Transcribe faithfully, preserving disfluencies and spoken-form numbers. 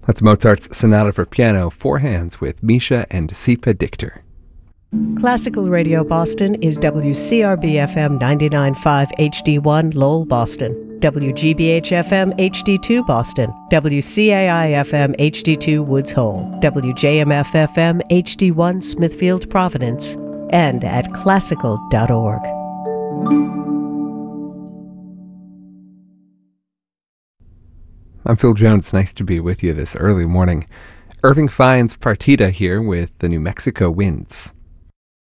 That's Mozart's Sonata for Piano, Four Hands with Misha and Sipa Dichter. Classical Radio Boston is W C R B F M ninety-nine point five H D one Lowell, Boston, W G B H F M H D two Boston, W C A I F M H D two Woods Hole, W J M F F M H D one Smithfield, Providence, and at classical dot org. I'm Phil Jones. Nice to be with you this early morning. Irving Fine's Partita here with the New Mexico Winds.